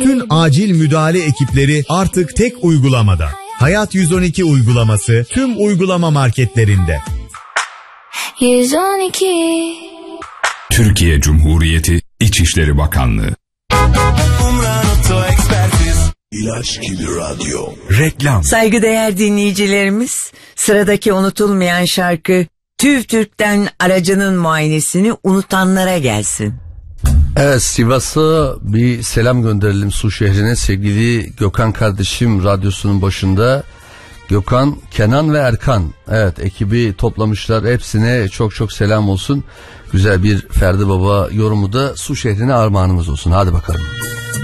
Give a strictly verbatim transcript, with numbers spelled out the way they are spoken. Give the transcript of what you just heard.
Bütün acil müdahale ekipleri artık tek uygulamada. Hayat yüz on iki uygulaması tüm uygulama marketlerinde. yüz on iki Türkiye Cumhuriyeti İçişleri Bakanlığı. İlaç gibi radyo. Reklam. Saygıdeğer dinleyicilerimiz, sıradaki unutulmayan şarkı TÜV TÜRK'ten aracının muayenesini unutanlara gelsin. Evet, Sivas'a bir selam gönderelim, Su şehrine. Sevgili Gökhan kardeşim radyosunun başında. Gökhan, Kenan ve Erkan, evet, ekibi toplamışlar, hepsine çok çok selam olsun. Güzel bir Ferdi Baba yorumu da Su şehrine armağanımız olsun. Hadi bakalım.